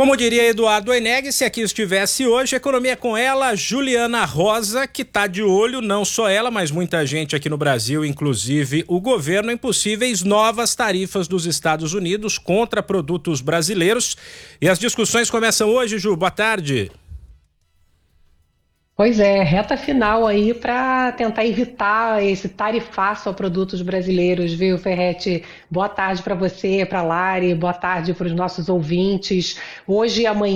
Como diria Eduardo Eneg, se aqui estivesse hoje, economia com ela, Juliana Rosa, que está de olho, não só ela, mas muita gente aqui no Brasil, inclusive o governo, em possíveis novas tarifas dos Estados Unidos contra produtos brasileiros. E as discussões começam hoje, Ju. Boa tarde. Pois é, reta final aí para tentar evitar esse tarifaço a produtos brasileiros, viu, Ferretti? Boa tarde para você, para Lari, boa tarde para os nossos ouvintes. Hoje e amanhã